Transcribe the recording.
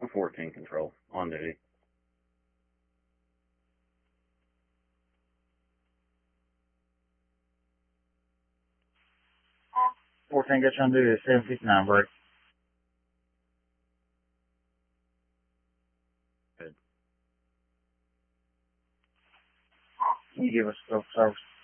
14 control, on duty. Got you on duty at 7:59, break. Good. Can you give us scope service?